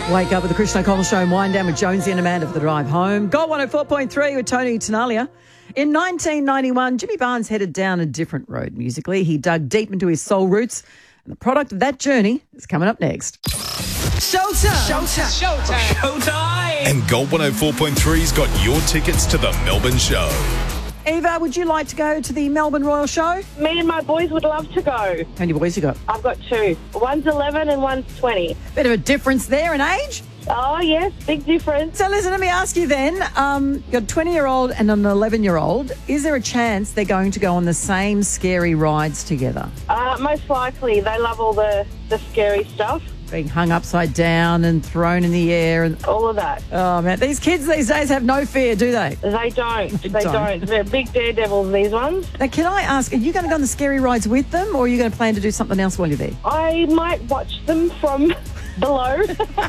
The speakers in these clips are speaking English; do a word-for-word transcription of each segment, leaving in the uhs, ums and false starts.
Wake up with the Christian O'Connell Show and wind down with Jonesy and Amanda for the drive home. Gold one oh four point three with Tony Tenalia. In nineteen ninety-one, Jimmy Barnes headed down a different road musically. He dug deep into his soul roots, and the product of that journey is coming up next. Showtime! Showtime! Showtime! Showtime! And Gold one oh four point three's got your tickets to the Melbourne show. Eva, would you like to go to the Melbourne Royal Show? Me and my boys would love to go. How many boys you got? I've got two. One's eleven and one's twenty. Bit of a difference there in age. Oh, yes, big difference. So listen, let me ask you then, um, you've got a twenty-year-old and an eleven-year-old. Is there a chance they're going to go on the same scary rides together? Uh, most likely. They love all the, the scary stuff. Being hung upside down and thrown in the air. and All of that. Oh, man. These kids these days have no fear, do they? They don't. They They, don't. don't. They're big daredevils, these ones. Now, can I ask, are you going to go on the scary rides with them, or are you going to plan to do something else while you're there? I might watch them from below.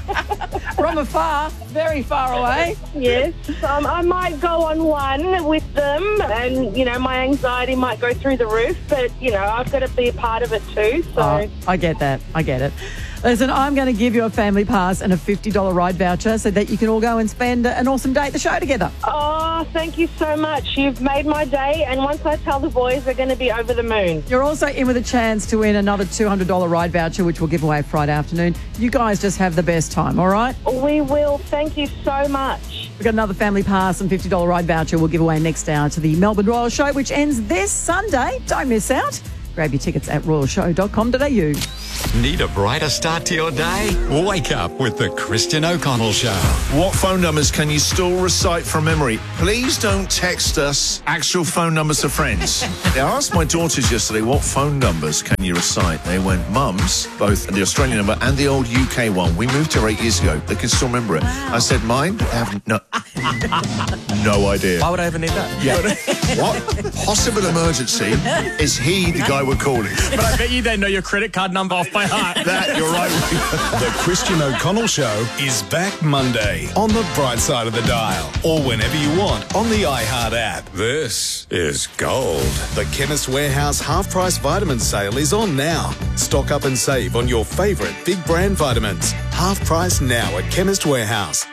From afar, very far away. Yes. Um, I might go on one with them and, you know, my anxiety might go through the roof, but, you know, I've got to be a part of it too. So Oh, I get that. I get it. Listen, I'm going to give you a family pass and a fifty dollars ride voucher so that you can all go and spend an awesome day at the show together. Oh, thank you so much. You've made my day, and once I tell the boys, they're going to be over the moon. You're also in with a chance to win another two hundred dollars ride voucher, which we'll give away Friday afternoon. You guys just have the best time, all right? We will. Thank you so much. We've got another family pass and fifty dollars ride voucher we'll give away next hour to the Melbourne Royal Show, which ends this Sunday. Don't miss out. Grab your tickets at royal show dot com dot a u. Need a brighter start to your day? Wake up with the Christian O'Connell Show. What phone numbers can you still recite from memory? Please don't text us actual phone numbers of friends. I asked my daughters yesterday, what phone numbers can you recite? They went, Mum's, both the Australian number and the old U K one. We moved here eight years ago. They can still remember it. Wow. I said, mine? I have no, no idea. Why would I ever need that? Yeah. What possible emergency is he the guy we're calling? But I bet you they know your credit card number off by heart. That, you're right. The Christian O'Connell Show is back Monday on the bright side of the dial, or whenever you want on the iHeart app. This is Gold. The Chemist Warehouse half-price vitamin sale is on now. Stock up and save on your favourite big brand vitamins. Half price now at Chemist Warehouse.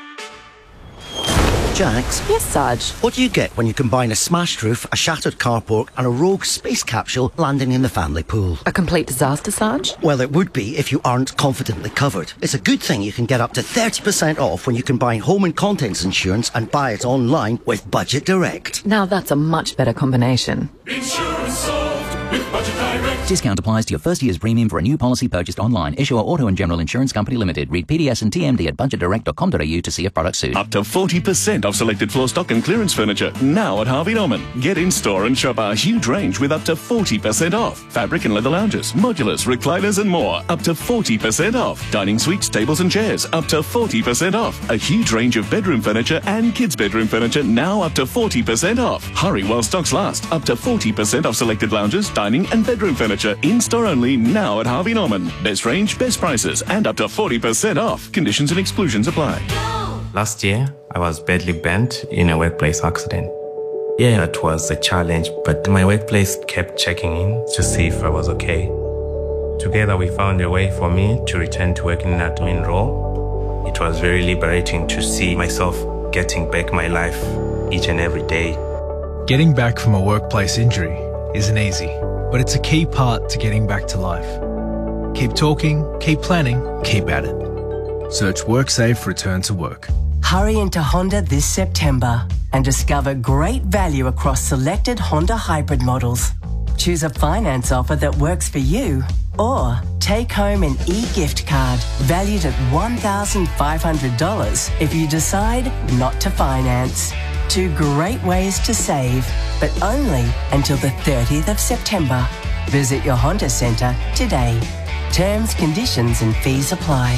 Jax? Yes, Sarge. What do you get when you combine a smashed roof, a shattered carport and a rogue space capsule landing in the family pool? A complete disaster, Sarge? Well, it would be if you aren't confidently covered. It's a good thing you can get up to thirty percent off when you combine home and contents insurance and buy it online with Budget Direct. Now that's a much better combination. Insurance solved with Budget Direct. Discount applies to your first year's premium for a new policy purchased online. Issuer Auto and General Insurance Company Limited. Read P D S and T M D at budget direct dot com dot a u to see if products suit. Up to forty percent off selected floor stock and clearance furniture now at Harvey Norman. Get in store and shop our huge range with up to forty percent off. Fabric and leather lounges, modulars, recliners and more. Up to forty percent off. Dining suites, tables and chairs. Up to forty percent off. A huge range of bedroom furniture and kids' bedroom furniture now up to forty percent off. Hurry while stocks last. Up to forty percent off selected lounges, dining and bedroom furniture. In store only now at Harvey Norman. Best range, best prices and up to forty percent off. Conditions and exclusions apply. Last year, I was badly bent in a workplace accident. Yeah, it was a challenge, but my workplace kept checking in to see if I was okay. Together, we found a way for me to return to working in an admin role. It was very liberating to see myself getting back my life each and every day. Getting back from a workplace injury isn't easy, but it's a key part to getting back to life. Keep talking, keep planning, keep at it. Search WorkSafe Return to Work. Hurry into Honda this September and discover great value across selected Honda hybrid models. Choose a finance offer that works for you, or take home an e-gift card valued at one thousand five hundred dollars if you decide not to finance. Two great ways to save, but only until the thirtieth of September. Visit your Honda Centre today. Terms, conditions and fees apply.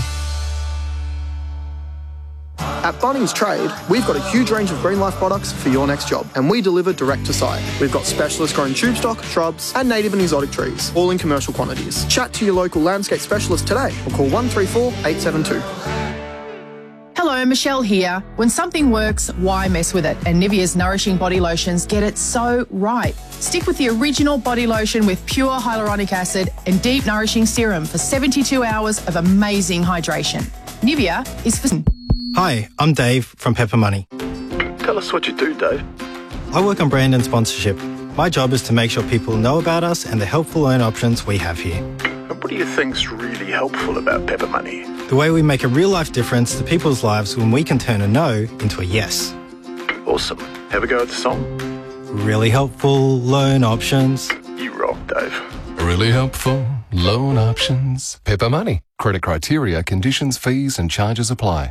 At Bunnings Trade, we've got a huge range of Green Life products for your next job, and we deliver direct to site. We've got specialist grown tube stock, shrubs, and native and exotic trees, all in commercial quantities. Chat to your local landscape specialist today or call one three four, eight seven two. Hello, Michelle here. When something works, why mess with it? And Nivea's Nourishing Body Lotions get it so right. Stick with the original body lotion with pure hyaluronic acid and deep nourishing serum for seventy-two hours of amazing hydration. Nivea is for... Hi, I'm Dave from Pepper Money. Tell us what you do, Dave. I work on brand and sponsorship. My job is to make sure people know about us and the helpful loan options we have here. And what do you think's really helpful about Pepper Money? The way we make a real-life difference to people's lives when we can turn a no into a yes. Awesome. Have a go at the song? Really helpful loan options. You rock, Dave. Really helpful loan options. Pepper Money. Credit criteria, conditions, fees and charges apply.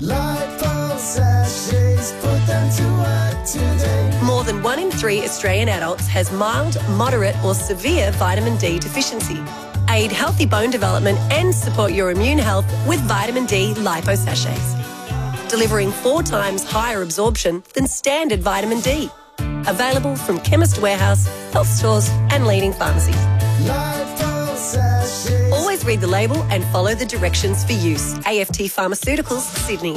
More than one in three Australian adults has mild, moderate or severe vitamin D deficiency. Aid healthy bone development and support your immune health with vitamin D lipo sachets, delivering four times higher absorption than standard vitamin D. Available from Chemist Warehouse, health stores and leading pharmacies. Always read the label and follow the directions for use. A F T Pharmaceuticals, Sydney.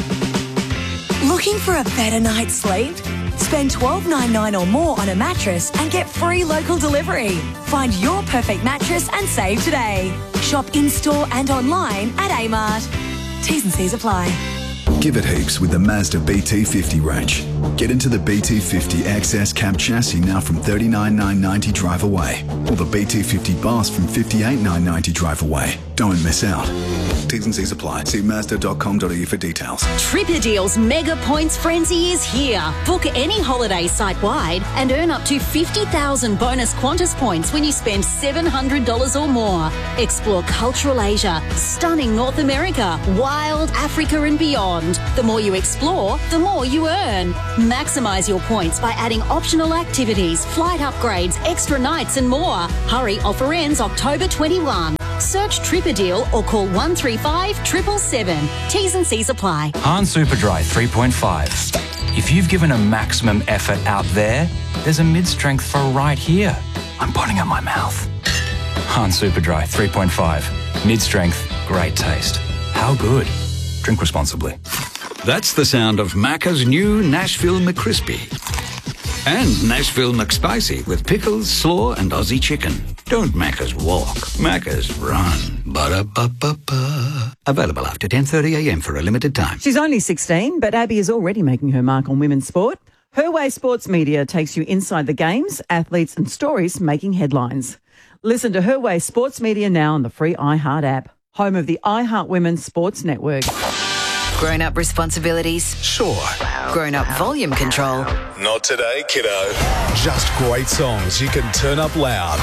Looking for a better night's sleep? Spend twelve dollars ninety-nine or more on a mattress and get free local delivery. Find your perfect mattress and save today. Shop in-store and online at Amart. T's and C's apply. Give it heaps with the Mazda B T fifty range. Get into the B T fifty X S cab chassis now from thirty-nine thousand nine hundred ninety drive away, or the B T fifty Bus from fifty-eight thousand nine hundred ninety drive away. Don't miss out. T's and C's apply. See mazda dot com dot a u for details. Tripper Deals Mega Points Frenzy is here. Book any holiday site-wide and earn up to fifty thousand bonus Qantas points when you spend seven hundred dollars or more. Explore cultural Asia, stunning North America, wild Africa and beyond. The more you explore, the more you earn. Maximise your points by adding optional activities, flight upgrades, extra nights and more. Hurry, offer ends October twenty-first. Search Tripper Deal or call one three five, seven seven seven. T's and C's apply. Han Superdry three point five. If you've given a maximum effort out there, there's a mid-strength for right here. I'm putting out my mouth. Han Superdry three point five. Mid-strength, great taste. How good? Drink responsibly. That's the sound of Macca's new Nashville McCrispy. And Nashville McSpicy with pickles, slaw and Aussie chicken. Don't Macca's walk, Macca's run. Ba-da-ba-ba-ba. Available after ten thirty a m for a limited time. She's only sixteen, but Abby is already making her mark on women's sport. Her Way Sports Media takes you inside the games, athletes and stories making headlines. Listen to Her Way Sports Media now on the free iHeart app, home of the iHeart Women's Sports Network. Grown-up responsibilities? Sure. Grown-up volume control? Not today, kiddo. Just great songs you can turn up loud.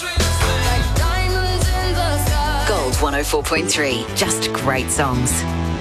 Gold one oh four point three. Just great songs.